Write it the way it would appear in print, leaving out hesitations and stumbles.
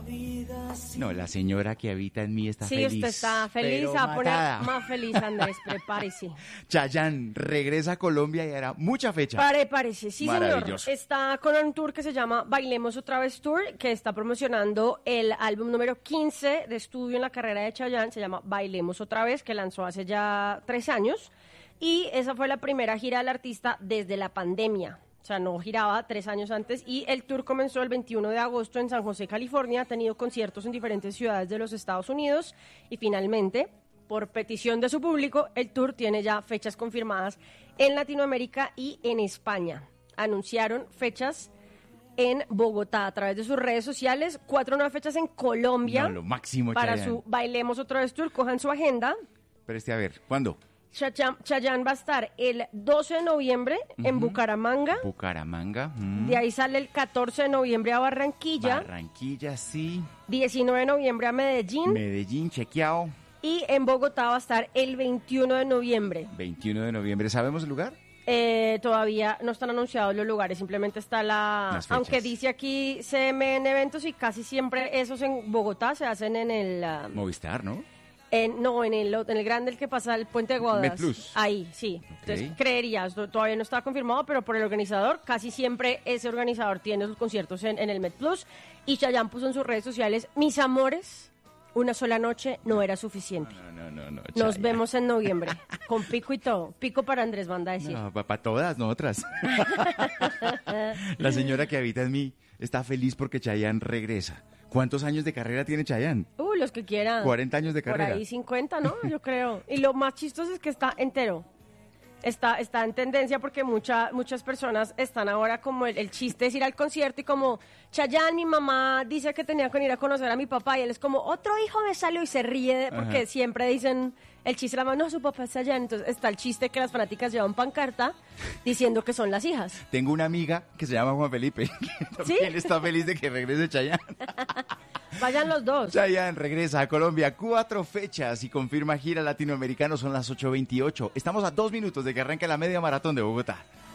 No, la señora que habita en mí está feliz. Sí, usted está feliz, pero va a poner matada. más feliz, Andrés, prepárese. Chayanne regresa a Colombia y hará mucha fecha. Prepárese, sí señor. Maravilloso. Está con un tour que se llama Bailemos Otra Vez Tour, que está promocionando el álbum número 15 de estudio en la carrera de Chayanne, se llama Bailemos Otra Vez, que lanzó hace ya 3 años. Y esa fue la primera gira del artista desde la pandemia. O sea, no giraba 3 años antes. Y el tour comenzó el 21 de agosto en San José, California. Ha tenido conciertos en diferentes ciudades de los Estados Unidos. Y finalmente, por petición de su público, el tour tiene ya fechas confirmadas en Latinoamérica y en España. Anunciaron fechas en Bogotá a través de sus redes sociales. 4 nuevas fechas en Colombia. No, lo máximo, para Chayanne. su Bailemos Otra Vez Tour. Cojan su agenda. Pero a ver, ¿cuándo? Chayanne va a estar el 12 de noviembre en Bucaramanga. Bucaramanga. De ahí sale el 14 de noviembre a Barranquilla. Barranquilla, sí. 19 de noviembre a Medellín. Medellín, chequeado. Y en Bogotá va a estar el 21 de noviembre. 21 de noviembre. ¿Sabemos el lugar? Todavía no están anunciados los lugares, simplemente está Las fechas. aunque dice aquí CMN Eventos y casi siempre esos en Bogotá se hacen en el... Movistar, ¿no? No, en el grande, el que pasa el Puente de Guadas. MedPlus. Ahí, sí. Entonces, creerías, todavía no está confirmado, pero por el organizador, casi siempre ese organizador tiene sus conciertos en el MedPlus. Y Chayanne puso en sus redes sociales, mis amores, una sola noche no era suficiente. No. Nos Chayanne. vemos en noviembre, con pico y todo. Pico para Andrés, manda a decir. No, para todas, no otras. La señora que habita en mí está feliz porque Chayanne regresa. ¿Cuántos años de carrera tiene Chayanne? Los que quieran. 40 años de Por carrera. ahí 50, ¿no? Yo creo. Y lo más chistoso es que está entero. Está en tendencia porque muchas personas están ahora como el chiste es ir al concierto y como Chayanne, mi mamá dice que tenía que ir a conocer a mi papá y él es como, otro hijo me salió y se ríe porque siempre dicen el chiste de la mano, no, su papá es Chayanne. Entonces está el chiste que las fanáticas llevan pancarta diciendo que son las hijas. Tengo una amiga que se llama Juan Felipe, que también está feliz de que regrese Chayanne. Vayan los dos. Chayanne regresa a Colombia, 4 fechas y confirma gira latinoamericano, son las 8:28. Estamos a 2 minutos de que arranque la media maratón de Bogotá.